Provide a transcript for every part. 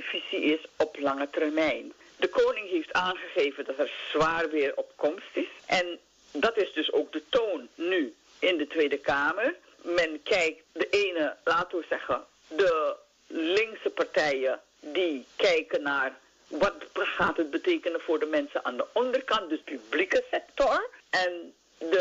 visie is op lange termijn. De koning heeft aangegeven dat er zwaar weer op komst is. En dat is dus ook de toon nu in de Tweede Kamer. Men kijkt, de ene, laten we zeggen, de linkse partijen die kijken naar wat gaat het betekenen voor de mensen aan de onderkant, dus publieke sector. En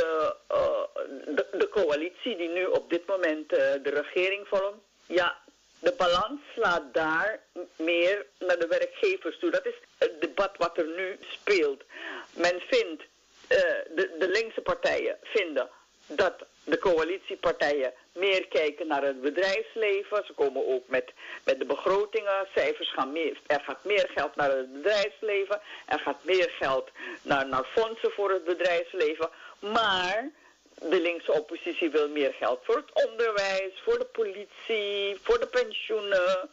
de coalitie die nu op dit moment de regering vormt, ja, de balans slaat daar meer naar de werkgevers toe. Dat is het debat wat er nu speelt. Men vindt, de linkse partijen vinden dat de coalitiepartijen meer kijken naar het bedrijfsleven. Ze komen ook met de begrotingen. Cijfers gaan er gaat meer geld naar het bedrijfsleven. Er gaat meer geld naar fondsen voor het bedrijfsleven. Maar de linkse oppositie wil meer geld voor het onderwijs, voor de politie, voor de pensioenen,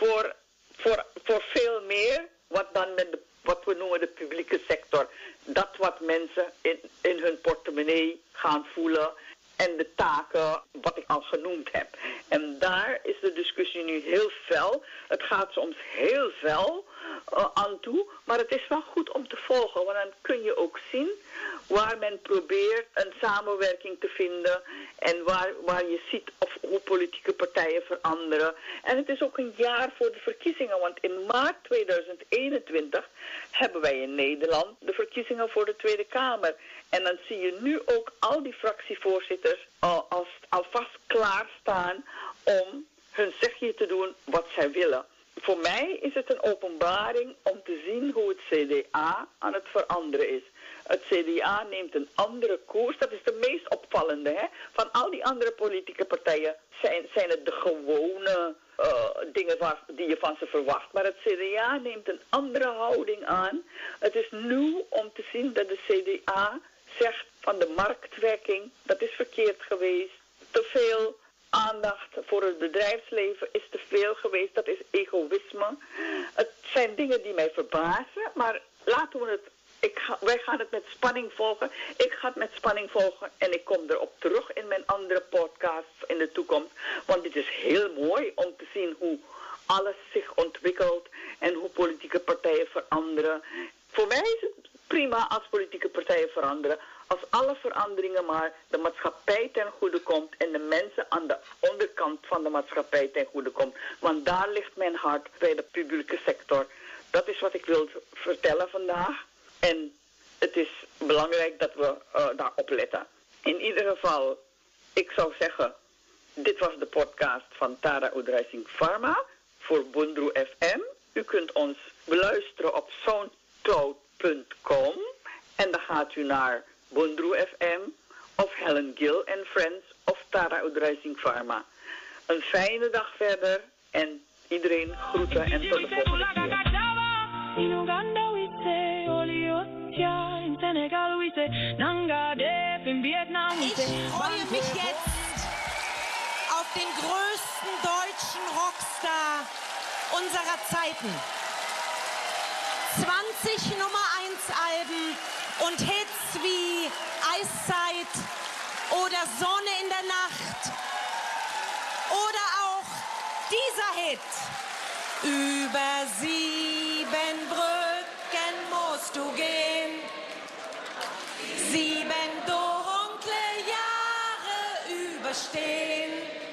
voor veel meer. Wat dan wat we noemen de publieke sector. Dat wat mensen in hun portemonnee gaan voelen. En de taken, wat ik al genoemd heb. En daar is de discussie nu heel fel. Het gaat soms heel fel aan toe. Maar het is wel goed om te volgen. Want dan kun je ook zien waar men probeert een samenwerking te vinden. En waar je ziet hoe politieke partijen veranderen. En het is ook een jaar voor de verkiezingen. Want in maart 2021 hebben wij in Nederland de verkiezingen voor de Tweede Kamer. En dan zie je nu ook al die fractievoorzitters alvast klaarstaan om hun zegje te doen wat zij willen. Voor mij is het een openbaring om te zien hoe het CDA aan het veranderen is. Het CDA neemt een andere koers. Dat is de meest opvallende. Hè? Van al die andere politieke partijen zijn het de gewone dingen die je van ze verwacht. Maar het CDA neemt een andere houding aan. Het is nieuw om te zien dat de CDA zegt van de marktwerking, dat is verkeerd geweest. Te veel aandacht voor het bedrijfsleven is te veel geweest. Dat is egoïsme. Het zijn dingen die mij verbazen, maar laten we het. Wij gaan het met spanning volgen. Ik ga het met spanning volgen en ik kom erop terug in mijn andere podcasts in de toekomst. Want dit is heel mooi om te zien hoe alles zich ontwikkelt en hoe politieke partijen veranderen. Voor mij is het prima als politieke partijen veranderen. Als alle veranderingen maar de maatschappij ten goede komt en de mensen aan de onderkant van de maatschappij ten goede komt. Want daar ligt mijn hart bij de publieke sector. Dat is wat ik wil vertellen vandaag. En het is belangrijk dat we daarop letten. In ieder geval, ik zou zeggen, dit was de podcast van Tara Oudreising Pharma voor Bundru FM. U kunt ons beluisteren op soundcloud.com en dan gaat u naar Bundru FM of Helen Gill and Friends of Tara Oudreising Pharma. Een fijne dag verder en iedereen groeten en tot de volgende keer. In Uganda we say Oliotia, in Senegal we say Nangadef, in Vietnam we say. Ich freue mich jetzt auf den größten deutschen Rockstar unserer Zeiten. 20 Nummer 1 Alben und Hits wie Eiszeit oder Sonne in der Nacht oder auch dieser Hit über sie.